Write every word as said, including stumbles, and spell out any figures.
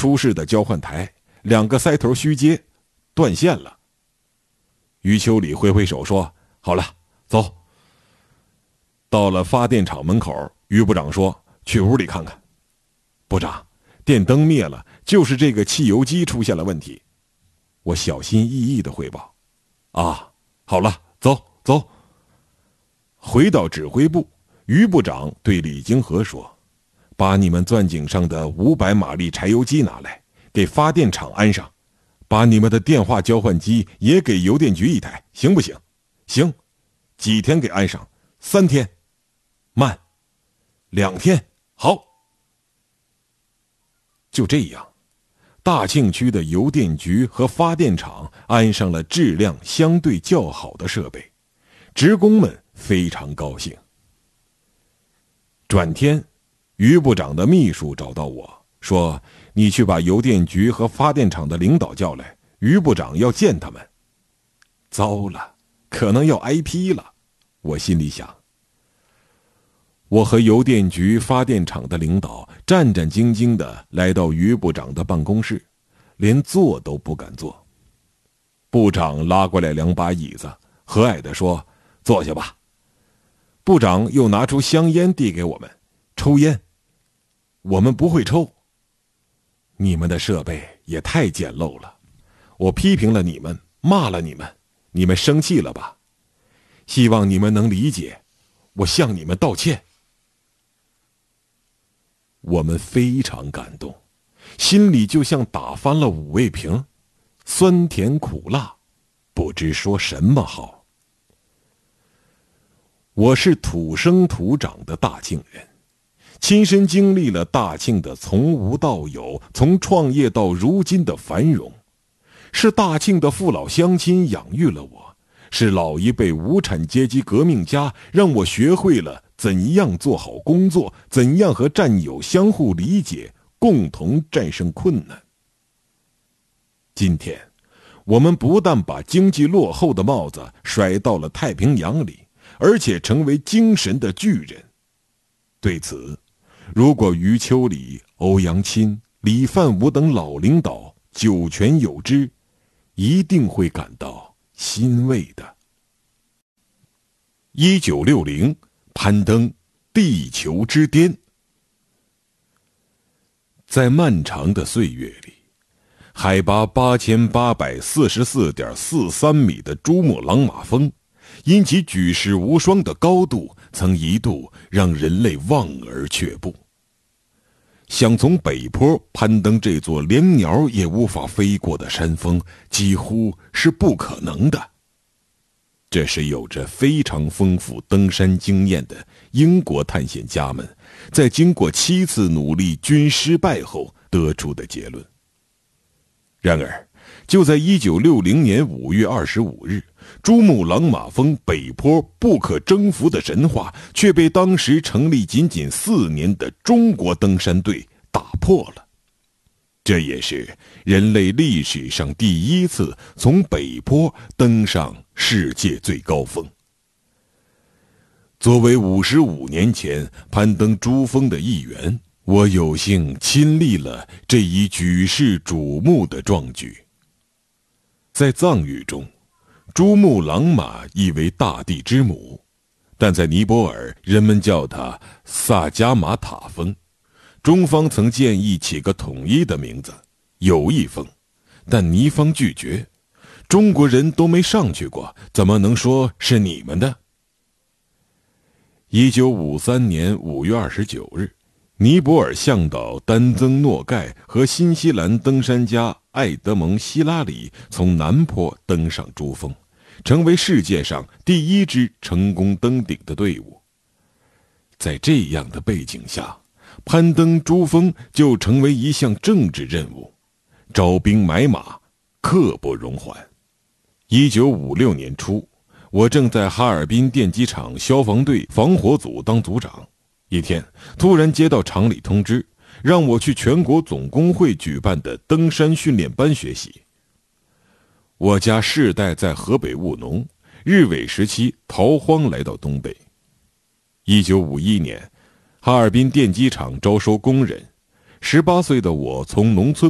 出事的交换台，两个塞头虚接，断线了。于秋里挥挥手说：“好了，走。”到了发电厂门口，于部长说：“去屋里看看。”部长，电灯灭了，就是这个汽油机出现了问题。我小心翼翼地汇报。啊，好了，走走。回到指挥部，于部长对李金河说：“把你们钻井上的五百马力柴油机拿来，给发电厂安上。把你们的电话交换机也给邮电局一台，行不行？”行。几天给安上？三天。慢。两天。好。就这样，大庆区的邮电局和发电厂安上了质量相对较好的设备，职工们非常高兴。转天，于部长的秘书找到我说：“你去把邮电局和发电厂的领导叫来，于部长要见他们。”糟了，可能要挨批了，我心里想。我和邮电局、发电厂的领导战战兢兢地来到于部长的办公室，连坐都不敢坐。部长拉过来两把椅子，和蔼地说：“坐下吧。”部长又拿出香烟递给我们，抽烟。我们不会抽。你们的设备也太简陋了，我批评了你们，骂了你们，你们生气了吧？希望你们能理解，我向你们道歉。我们非常感动，心里就像打翻了五味瓶，酸甜苦辣，不知说什么好。我是土生土长的大庆人，亲身经历了大庆的从无到有，从创业到如今的繁荣。是大庆的父老乡亲养育了我，是老一辈无产阶级革命家让我学会了怎样做好工作，怎样和战友相互理解，共同战胜困难。今天，我们不但把经济落后的帽子甩到了太平洋里，而且成为精神的巨人。对此，如果余秋里、欧阳钦、李范武等老领导九泉有知，一定会感到欣慰的。一九六零，攀登地球之巅。在漫长的岁月里，海拔八千八百四十四点四三米的珠穆朗玛峰，因其举世无双的高度，曾一度让人类望而却步。想从北坡攀登这座连鸟也无法飞过的山峰，几乎是不可能的。这是有着非常丰富登山经验的英国探险家们在经过七次努力均失败后得出的结论。然而，就在一九六零年五月二十五日，珠穆朗玛峰北坡不可征服的神话却被当时成立仅仅四年的中国登山队打破了。这也是人类历史上第一次从北坡登上世界最高峰。作为五十五年前攀登珠峰的一员，我有幸亲历了这一举世瞩目的壮举。在藏语中，珠穆朗玛意为大地之母，但在尼泊尔人们叫它萨迦玛塔峰。中方曾建议起个统一的名字友谊峰，但尼方拒绝，中国人都没上去过，怎么能说是你们的？一九五三年五月二十九日，尼泊尔向导丹增诺盖和新西兰登山家艾德蒙希拉里从南坡登上珠峰，成为世界上第一支成功登顶的队伍。在这样的背景下，攀登珠峰就成为一项政治任务，招兵买马，刻不容缓。一九五六年初，我正在哈尔滨电机厂消防队防火组当组长，一天突然接到厂里通知，让我去全国总工会举办的登山训练班学习。我家世代在河北务农，日伪时期逃荒来到东北。一九五一年，哈尔滨电机厂招收工人，十八岁的我从农村